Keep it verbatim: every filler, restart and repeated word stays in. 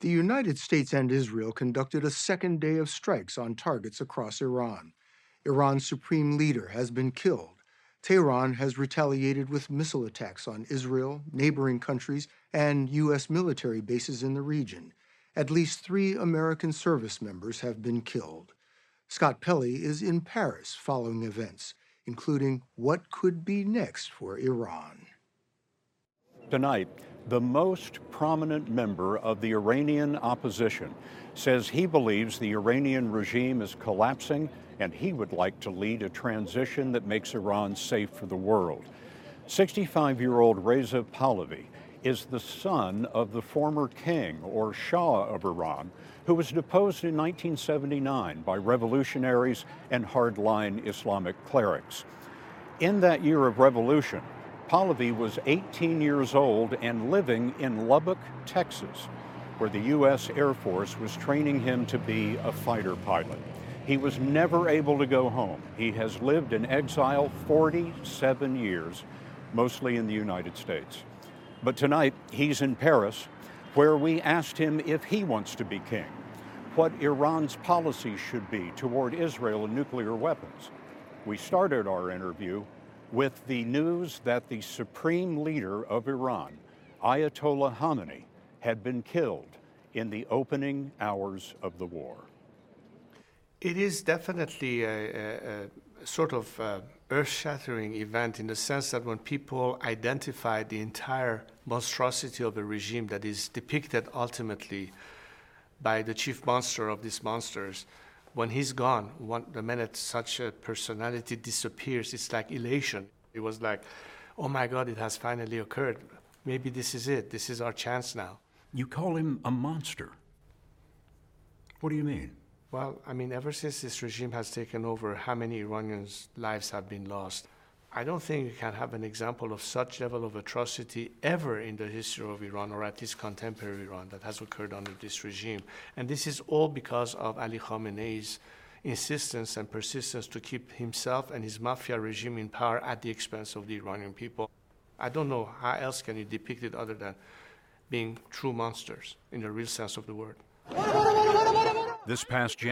The United States and Israel conducted a second day of strikes on targets across Iran. Iran's supreme leader has been killed. Tehran has retaliated with missile attacks on Israel, neighboring countries, and U S military bases in the region. At least three American service members have been killed. Scott Pelley is in Paris following events, including what could be next for Iran. Tonight, the most prominent member of the Iranian opposition says he believes the Iranian regime is collapsing and he would like to lead a transition that makes Iran safe for the world. sixty-five-year-old Reza Pahlavi is the son of the former king or Shah of Iran, who was deposed in nineteen seventy-nine by revolutionaries and hardline Islamic clerics. In that year of revolution, Pahlavi was eighteen years old and living in Lubbock, Texas, where the U S Air Force was training him to be a fighter pilot. He was never able to go home. He has lived in exile forty-seven years, mostly in the United States. But tonight, he's in Paris, where we asked him if he wants to be king, what Iran's policy should be toward Israel and nuclear weapons. We started our interview with the news that the supreme leader of Iran, Ayatollah Khamenei, had been killed in the opening hours of the war. It is definitely a, a, a sort of uh, earth-shattering event in the sense that when people identify the entire monstrosity of a regime that is depicted ultimately by the chief monster of these monsters, when he's gone, one, the minute such a personality disappears, it's like elation. It was like, oh my God, it has finally occurred. Maybe this is it. This is our chance now. You call him a monster. What do you mean? Well, I mean, ever since this regime has taken over, how many Iranians' lives have been lost? I don't think you can have an example of such level of atrocity ever in the history of Iran, or at least contemporary Iran, that has occurred under this regime. And this is all because of Ali Khamenei's insistence and persistence to keep himself and his mafia regime in power at the expense of the Iranian people. I don't know how else can you depict it other than being true monsters in the real sense of the word. This past January,